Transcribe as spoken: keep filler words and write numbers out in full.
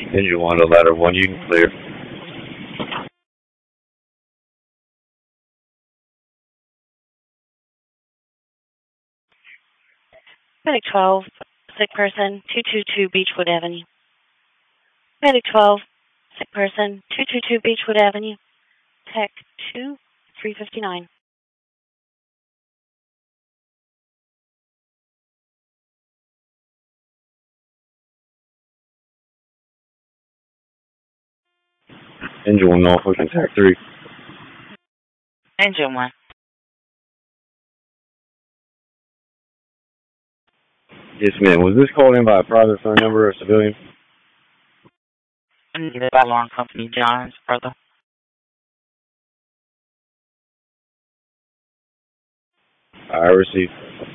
Engine one to ladder one, you can clear. Medic twelve, sick person, two two two Beechwood Avenue. Medic twelve, sick person, two two two Beechwood Avenue. Tech two, three fifty-nine. Engine one, Norfolk, contact three. Engine one. Yes, ma'am. Was this called in by a private phone number or a civilian? Needed by Long Company John's brother. I received.